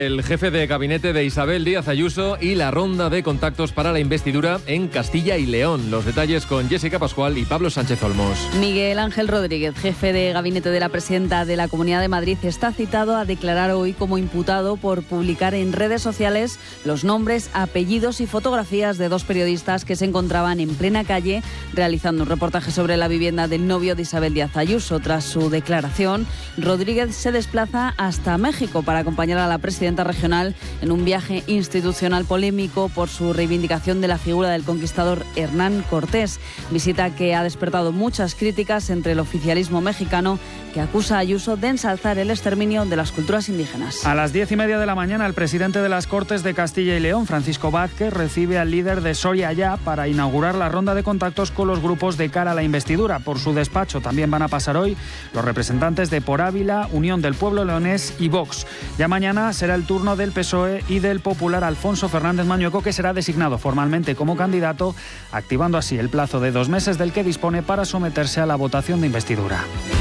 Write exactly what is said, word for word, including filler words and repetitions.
El jefe de gabinete de Isabel Díaz Ayuso y la ronda de contactos para la investidura en Castilla y León. Los detalles con Jessica Pascual y Pablo Sánchez Olmos. Miguel Ángel Rodríguez, jefe de gabinete de la presidenta de la Comunidad de Madrid, está citado a declarar hoy como imputado por publicar en redes sociales los nombres, apellidos y fotografías de dos periodistas que se encontraban en plena calle realizando un reportaje sobre la vivienda del novio de Isabel Díaz Ayuso. Tras su declaración, Rodríguez se desplaza hasta México para acompañar a la presidenta regional en un viaje institucional polémico por su reivindicación de la figura del conquistador Hernán Cortés. Visita que ha despertado muchas críticas entre el oficialismo mexicano, que acusa a Ayuso de ensalzar el exterminio de las culturas indígenas. A las diez y media de la mañana, el presidente de las Cortes de Castilla y León, Francisco Vázquez, recibe al líder de Soria Ya para inaugurar la ronda de contactos con los grupos de cara a la investidura. Por su despacho también van a pasar hoy los representantes de Por Ávila, Unión del Pueblo Leonés y Vox. Ya mañana será el turno del P S O E y del popular Alfonso Fernández Mañueco, que será designado formalmente como candidato, activando así el plazo de dos meses del que dispone para someterse a la votación de investidura.